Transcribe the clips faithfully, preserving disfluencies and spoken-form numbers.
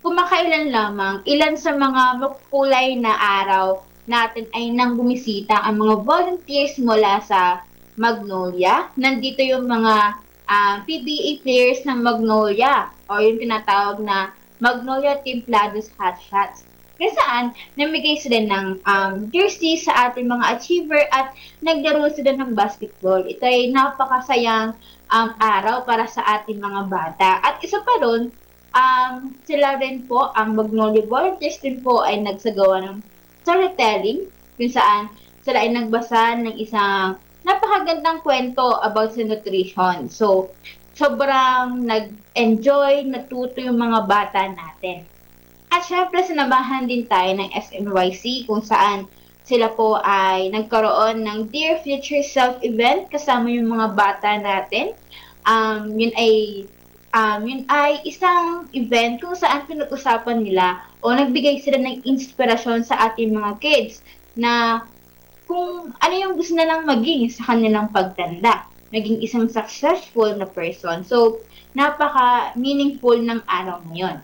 kumakailan lamang, ilan sa mga makukulay na araw natin ay nang bumisita ang mga volunteers mula sa Magnolia. Nandito yung mga ah, P B A players ng Magnolia o yung tinatawag na Magnolia Templados Hotshots. Kaya saan, namigay sila ng um, jersey sa ating mga achiever at naglaro sila ng basketball. Ito ay napakasayang um, araw para sa ating mga bata. At isa pa ron, um, sila rin po, ang Magnolia Volunteers din po ay nagsagawa ng storytelling kung saan sila ay nagbasa ng isang napakagandang kwento about sa nutrition. So, sobrang nag-enjoy, natuto yung mga bata natin. At syempre, sinamahan din tayo ng S M Y C kung saan sila po ay nagkaroon ng Dear Future Self event kasama yung mga bata natin. Um, yun ay um, yun ay isang event kung saan pinag-usapan nila o nagbigay sila ng inspirasyon sa ating mga kids na kung ano yung gusto nilang maging sa kanilang pagtanda, maging isang successful na person. So, napaka-meaningful ng araw ngayon.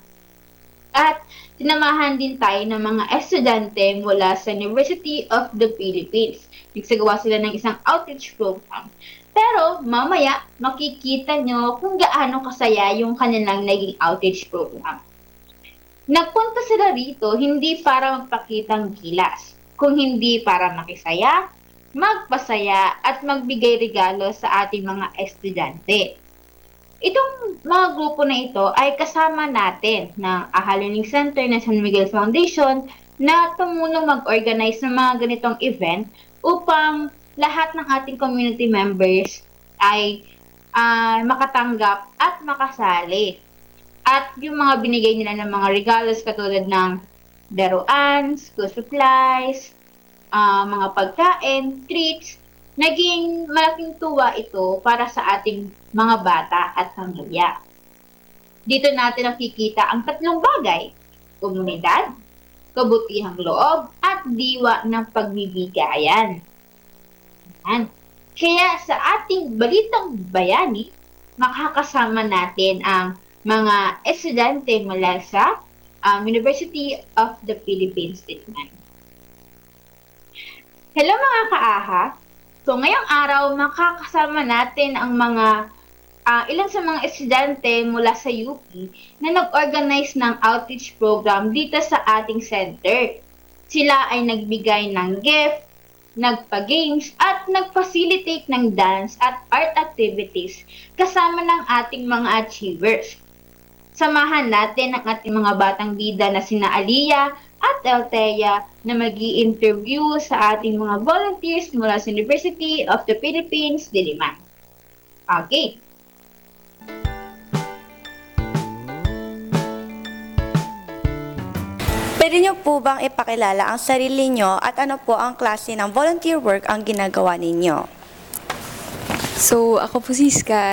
At sinamahan din tayo ng mga estudyante mula sa University of the Philippines. Nagsagawa sila ng isang outreach program. Pero mamaya, makikita nyo kung gaano kasaya yung kanilang naging outreach program. Nagpunta sila rito hindi para magpakitang gilas, kung hindi para makisaya, magpasaya at magbigay regalo sa ating mga estudyante. Itong mga grupo na ito ay kasama natin ng AHA Learning Center ng San Miguel Foundation na tumulong mag-organize ng mga ganitong event upang lahat ng ating community members ay uh, makatanggap at makasali. At yung mga binigay nila ng mga regalos katulad ng laruan, school supplies, uh, mga pagkain, treats, naging malaking tuwa ito para sa ating mga bata at pamilya. Dito natin nakikita ang tatlong bagay: komunidad, kabutihang loob, at diwa ng pagbibigayan. Yan. Kaya sa ating balitang bayani, makakasama natin ang mga estudyante mula sa um, University of the Philippines din. Hello mga ka-aha! So, ngayong araw, makakasama natin ang mga, uh, ilan sa mga estudyante mula sa U P na nag-organize ng outreach program dito sa ating center. Sila ay nagbigay ng gift, nagpa-games, at nag-facilitate ng dance at art activities kasama ng ating mga achievers. Samahan natin ang ating mga batang bida na sina Aliyah at Althea na mag-i-interview sa ating mga volunteers mula sa University of the Philippines, Diliman. Okay. Pwede niyo po bang ipakilala ang sarili niyo at ano po ang klase ng volunteer work ang ginagawa ninyo? So, ako po si Sky.